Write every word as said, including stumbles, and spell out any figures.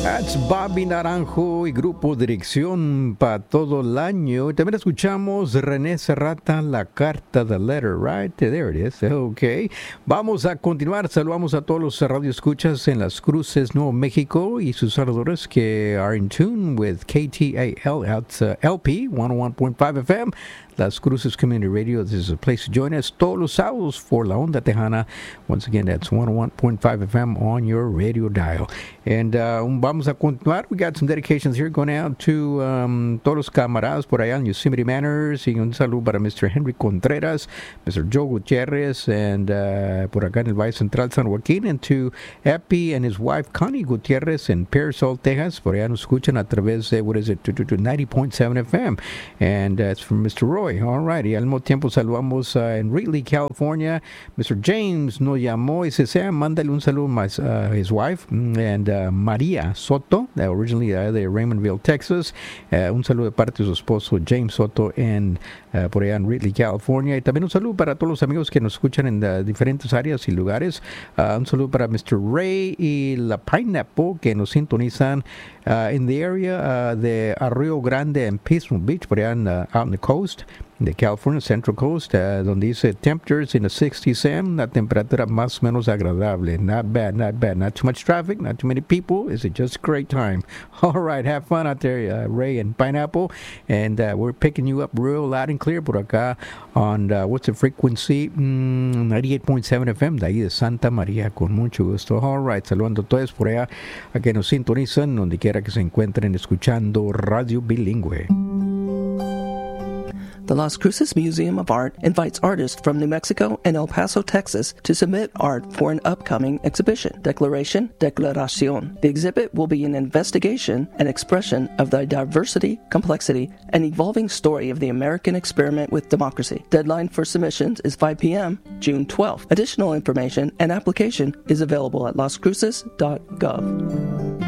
That's Bobby Naranjo y Grupo Dirección para todo el año. También escuchamos René Serrata, La Carta, The Letter, right? There it is. Okay. Vamos a continuar. Saludamos a todos los radioescuchas en Las Cruces, Nuevo México y sus saludadores que are in tune with K T A L, that's, uh, L P one oh one point five F M. Las Cruces Community Radio. This is a place to join us todos los sábados for La Onda Tejana. Once again, that's one oh one point five F M on your radio dial. And uh, vamos a continuar. We got some dedications here going out to um, todos los camaradas por allá en Yosemite Manors. Y un saludo para mister Henry Contreras, mister Joe Gutierrez, and uh, por acá en el Valle Central San Joaquín. And to Epi and his wife Connie Gutierrez in Pearsall, Texas. Por allá nos escuchan a través de, what is it, ninety point seven F M. And uh, it's from mister Roy. All right, y al mismo tiempo saludamos uh, en Wheatley, California. mister James nos llamó y dice, Sam, mándale un saludo a uh, his wife, and uh, María Soto, uh, originally uh, de Raymondville, Texas. Uh, un saludo de parte de su esposo James Soto en, uh, por allá en Wheatley, California. Y también un saludo para todos los amigos que nos escuchan en uh, diferentes áreas y lugares. Uh, un saludo para mister Ray y la Pineapple que nos sintonizan uh, in the area uh, de Arroyo Grande and Peaceful Beach, por allá en, uh, out on the coast. The California Central Coast, uh, donde dice temperatures in the sixties, Sam, la temperatura más o menos agradable. Not bad, not bad. Not too much traffic, not too many people. It's just a great time. All right, have fun out there, uh, Ray and Pineapple. And uh, we're picking you up real loud and clear por acá on, uh, what's the frequency? Mm, ninety-eight point seven F M, de ahí de Santa María, con mucho gusto. All right, saludando a todos por allá a que nos sintonizan, donde quiera que se encuentren escuchando Radio Bilingüe. The Las Cruces Museum of Art invites artists from New Mexico and El Paso, Texas to submit art for an upcoming exhibition, Declaration, Declaración. The exhibit will be an investigation and expression of the diversity, complexity, and evolving story of the American experiment with democracy. Deadline for submissions is five p.m., June twelfth. Additional information and application is available at las cruces dot gov.